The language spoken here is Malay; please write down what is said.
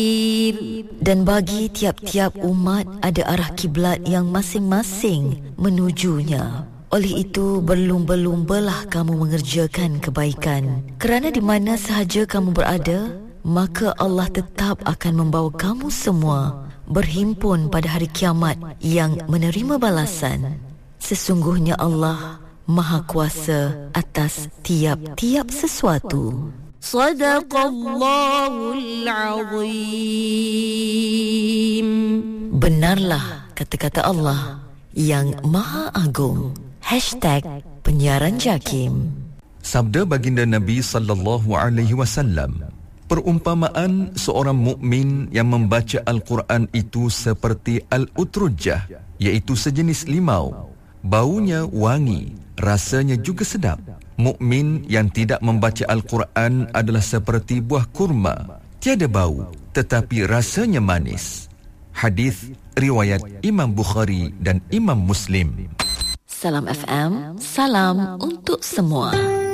Dan bagi tiap-tiap umat ada arah kiblat yang masing-masing menujunya. Oleh itu, berlumba-lumbalah kamu mengerjakan kebaikan. Kerana di mana sahaja kamu berada, maka Allah tetap akan membawa kamu semua berhimpun pada hari kiamat yang menerima balasan. Sesungguhnya Allah Maha Kuasa atas tiap-tiap sesuatu. Sadaqallahul Azim. Benarlah kata-kata Allah yang Maha Agung. #Penyiaran Jakim. Sabda baginda Nabi sallallahu alaihi wasallam, perumpamaan seorang mukmin yang membaca Al-Quran itu seperti al-utrujah, iaitu sejenis limau. Baunya wangi, rasanya juga sedap. Mukmin yang tidak membaca Al-Quran adalah seperti buah kurma, tiada bau tetapi rasanya manis. Hadis riwayat Imam Bukhari dan Imam Muslim. Salam FM, salam untuk semua.